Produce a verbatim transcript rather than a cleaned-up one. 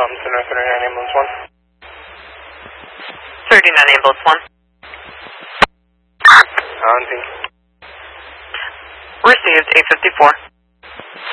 Mountain Center, thirty-nine Ambulance one. thirty-nine Ambulance one. Hunting. Received, eight fifty-four.